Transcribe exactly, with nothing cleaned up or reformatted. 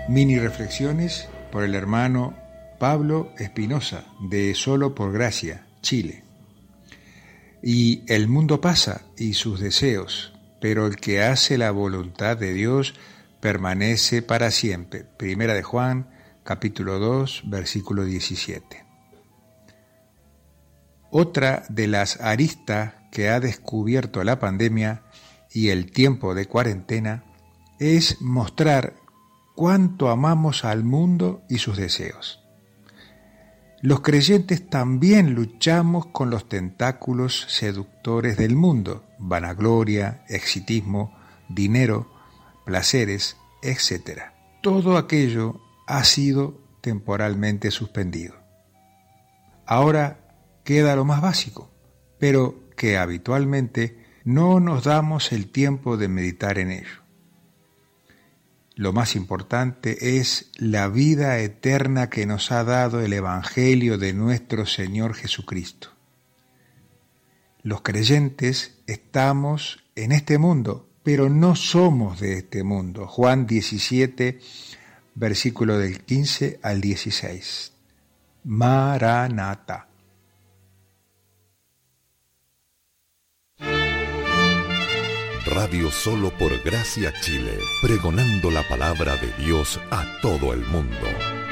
Mini reflexiones por el hermano Pablo Espinosa, de Solo por Gracia, Chile. Y el mundo pasa y sus deseos, pero el que hace la voluntad de Dios permanece para siempre. Primera de Juan, capítulo dos, versículo diecisiete. Otra de las aristas que ha descubierto la pandemia y el tiempo de cuarentena es mostrar cuánto amamos al mundo y sus deseos. Los creyentes también luchamos con los tentáculos seductores del mundo, vanagloria, exitismo, dinero, placeres, etcétera. Todo aquello ha sido temporalmente suspendido. Ahora queda lo más básico, pero que habitualmente no nos damos el tiempo de meditar en ello. Lo más importante es la vida eterna que nos ha dado el Evangelio de nuestro Señor Jesucristo. Los creyentes estamos en este mundo, pero no somos de este mundo. Juan diecisiete, versículo del quince al dieciséis. Maranata. Radio Solo por Gracia Chile, pregonando la palabra de Dios a todo el mundo.